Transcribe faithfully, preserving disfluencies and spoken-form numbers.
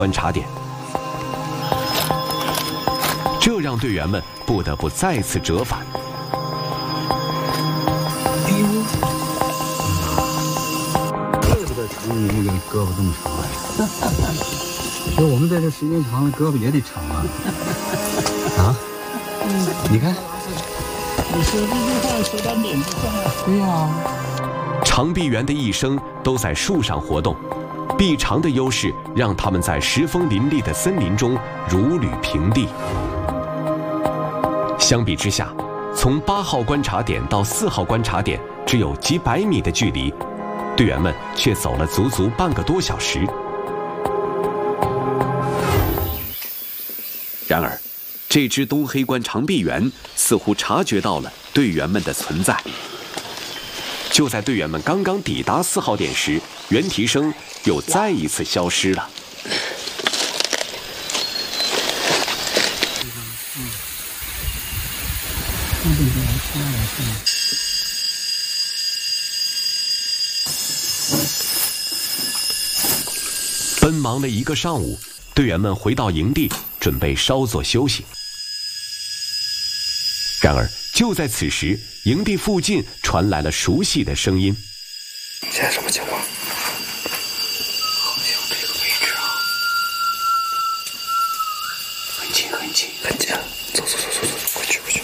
观察点，这让队员们不得不再次折返。 哎呦，怪不得成你那个胳膊这么长啊！就我们在这时间长了，胳膊也得长啊！啊，你看， 你说这句话说到点子上了。 对呀。 长臂猿的一生都在树上活动，臂长的优势让它们在石峰林立的森林中如履平地。相比之下，从八号观察点到四号观察点只有几百米的距离，队员们却走了足足半个多小时。然而，这只东黑冠长臂猿似乎察觉到了队员们的存在。就在队员们刚刚抵达四号点时，猿啼声又再一次消失了。奔忙了一个上午，队员们回到营地，准备稍作休息。然而，就在此时，营地附近传来了熟悉的声音。 现在什么情况？好像这个位置啊，很近很近很近。走走走走走，快去快去！